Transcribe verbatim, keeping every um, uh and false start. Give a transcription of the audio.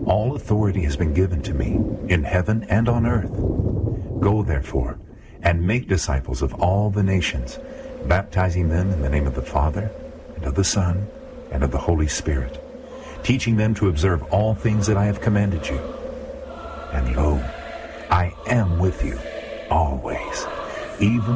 All authority has been given to me in heaven and on earth. Go, therefore, and make disciples of all the nations, baptizing them in the name of the Father, and of the Son, and of the Holy Spirit, teaching them to observe all things that I have commanded you. And lo, I am with you always, even